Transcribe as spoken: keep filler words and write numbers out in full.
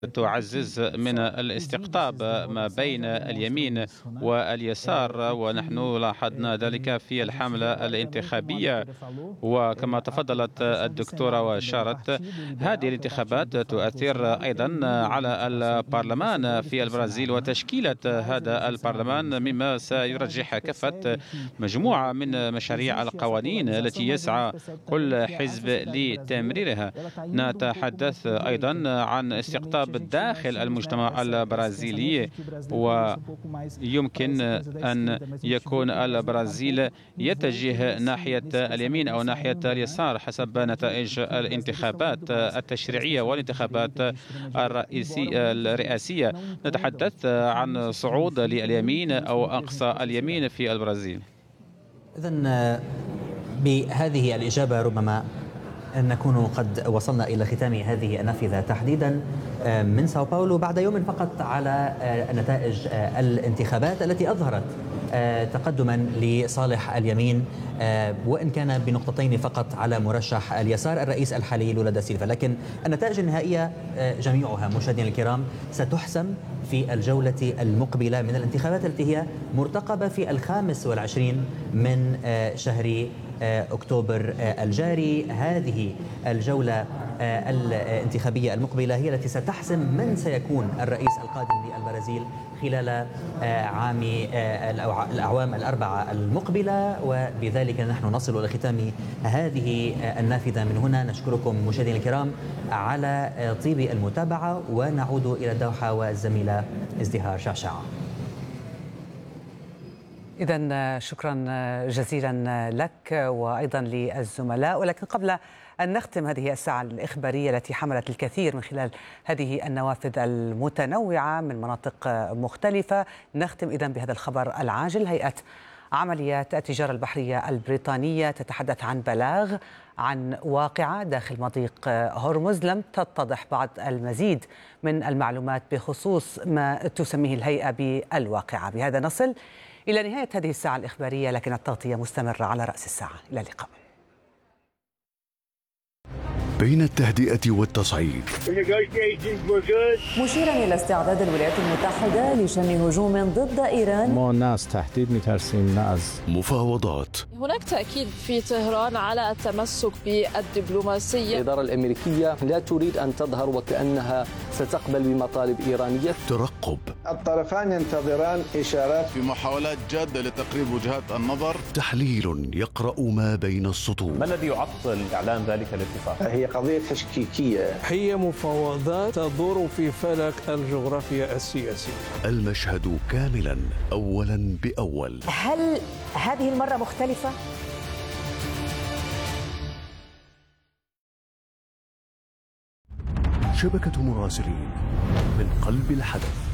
تعزز من الاستقطاب ما بين اليمين واليسار، ونحن لاحظنا ذلك في الحملة الانتخابية. وكما تفضلت الدكتورة وأشارت، هذه الانتخابات تؤثر أيضا على البرلمان في البرازيل وتشكيلة هذا البرلمان، مما سيرجح كافة مجموعة من مشاريع القوانين التي يسعى كل حزب لتمريرها. نتحدث أيضا عن استقطاب داخل المجتمع البرازيلي، ويمكن أن يكون البرازيل يتجه ناحية اليمين أو ناحية اليسار حسب نتائج الانتخابات التشريعية والانتخابات الرئيسية الرئاسية. نتحدث عن صعود لليمين أو أقصى اليمين في البرازيل. إذن بهذه الإجابة ربما نكون قد وصلنا إلى ختام هذه النافذة تحديدا من ساو باولو بعد يوم فقط على نتائج الانتخابات التي أظهرت تقدما لصالح اليمين، وإن كان بنقطتين فقط على مرشح اليسار الرئيس الحالي لولا دا سيلفا. لكن النتائج النهائية جميعها مشاهدينا الكرام ستحسم في الجولة المقبلة من الانتخابات التي هي مرتقبة في الخامس والعشرين من شهر أكتوبر الجاري. هذه الجولة الانتخابية المقبلة هي التي ستحسم من سيكون الرئيس القادم للبرازيل خلال عام الأعوام الأربعة المقبلة. وبذلك نحن نصل إلى ختام هذه النافذة من هنا. نشكركم مشاهدينا الكرام على طيب المتابعة، ونعود إلى الدوحة والزميلة ازدهار شعشاع. إذن شكرا جزيلا لك وأيضا للزملاء. ولكن قبل أن نختم هذه الساعة الإخبارية التي حملت الكثير من خلال هذه النوافذ المتنوعة من مناطق مختلفة، نختم إذن بهذا الخبر العاجل. هيئة عمليات التجارة البحرية البريطانية تتحدث عن بلاغ عن واقعة داخل مضيق هرمز. لم تتضح بعض المزيد من المعلومات بخصوص ما تسميه الهيئة بالواقعة. بهذا نصل إلى نهاية هذه الساعة الإخبارية، لكن التغطية مستمرة على رأس الساعة. إلى اللقاء. بين التهدئة والتصعيد، مشيرا إلى استعداد الولايات المتحدة لشن هجوم ضد إيران. ما ناس تحديد مترسين ناس مفاوضات. هناك تأكيد في طهران على التمسك بالدبلوماسية. الإدارة الأمريكية لا تريد أن تظهر وكأنها ستقبل بمطالب إيرانية. ترقب. الطرفان ينتظران إشارات في محاولات جادة لتقريب وجهات النظر. تحليل يقرأ ما بين السطور. ما الذي يعطل إعلان ذلك الاتفاق؟ هي قضية تشكيكية، هي مفاوضات تدور في فلك الجغرافيا السياسية. المشهد كاملا أولا بأول. هل هذه المرة مختلفة؟ شبكة مراسلين من قلب الحدث.